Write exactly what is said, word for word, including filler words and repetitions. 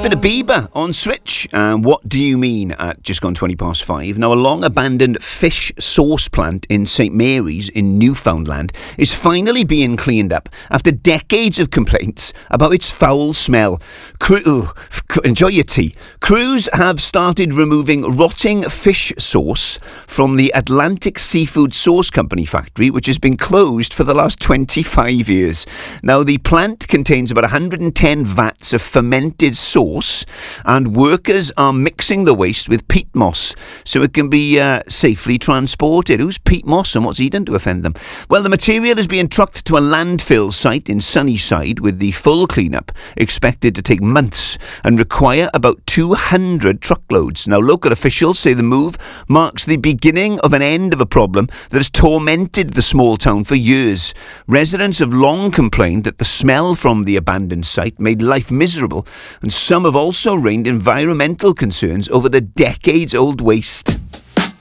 bit of Bieber on Switch. Um, what do you mean at just gone twenty past five? Now, a long-abandoned fish sauce plant in Saint Mary's in Newfoundland is finally being cleaned up after decades of complaints about its foul smell. Crew, enjoy your tea. Crews have started removing rotting fish sauce from the Atlantic Seafood Sauce Company factory, which has been closed for the last twenty-five years. Now, the plant contains about one hundred ten vats of fermented sauce, and workers are mixing the waste with peat moss so it can be uh, safely transported. Who's Pete Moss and what's he done to offend them? Well, the material is being trucked to a landfill site in Sunnyside, with the full cleanup expected to take months and require about two hundred truckloads. Now, local officials say the move marks the beginning of an end of a problem that has tormented the small town for years. Residents have long complained that the smell from the abandoned site made life miserable, and some have also raised environmental concerns over the decades-old waste.